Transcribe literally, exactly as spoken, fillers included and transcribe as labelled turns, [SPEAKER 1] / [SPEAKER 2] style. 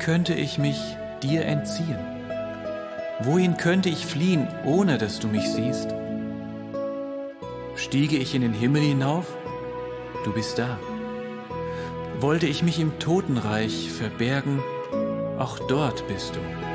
[SPEAKER 1] könnte ich mich dir entziehen? Wohin könnte ich fliehen, ohne dass du mich siehst? Stiege ich in den Himmel hinauf? Du bist da. Wollte ich mich im Totenreich verbergen? Auch dort bist du.